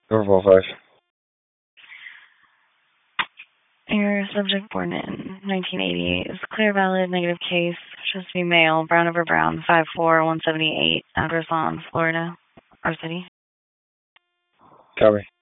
Over 5. Your subject born in 1988 is clear, valid, negative case. Supposed to be male, brown over brown, 5'4", 178, address on Florida, our city. Copy.